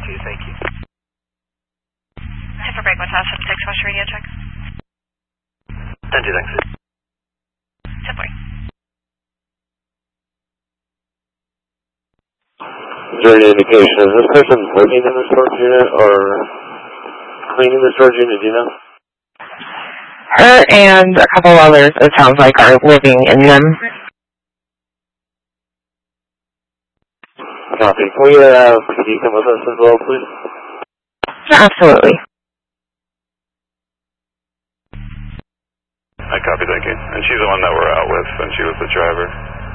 thank you. Hit for break, what's house 76, West radio check. 10-2, thanks. Tip break. Is there any indication, is this person living in the storage unit or cleaning the storage unit, do you know? Her and a couple others, it sounds like, are living in them. Copy. Can we have PD come with us as well, please? Absolutely. I copy, thank you. And she's the one that we're out with, and she was the driver.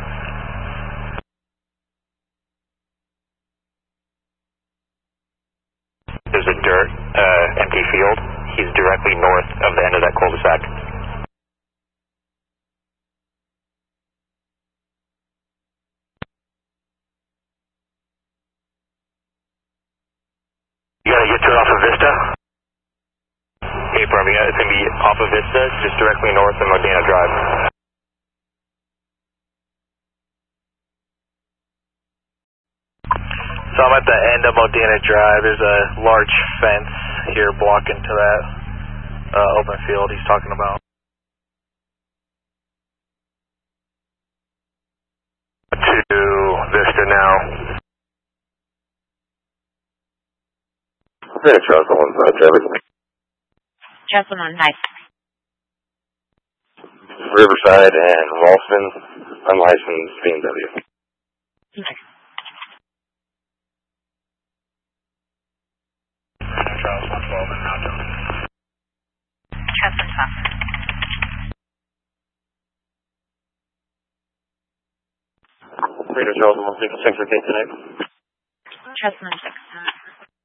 There's a dirt, empty field. He's directly north of the end of that cul-de-sac. You gotta get to it off of Vista? April, it's gonna be off of Vista, just directly north of Modena Drive. So I'm at the end of Modena Drive. There's a large fence here blocking to that open field he's talking about. To Vista now. Yeah, Charles, the one side, driver. Justin on, hi. Riverside and Ralston, unlicensed BMW. Okay. Charles 112 and Mountain. Justin, stop. Radio Charles 166, okay, tonight? Justin on 6.